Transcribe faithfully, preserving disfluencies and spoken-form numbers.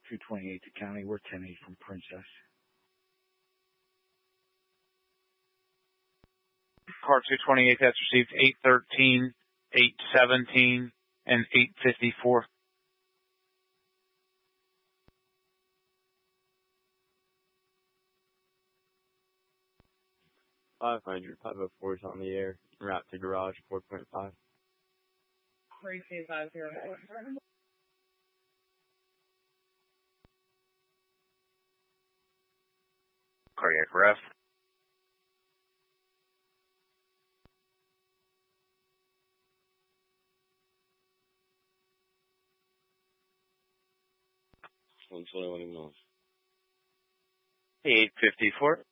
two twenty-eight to County. We're ten eight from Princess. Car two twenty-eight, that's received eight thirteen, eight seventeen, and eight fifty-four. five hundred, five oh four is on the air. Route to garage, four point five. three two five zero. Cardiac arrest. one twenty-one Illinois. eight fifty-four.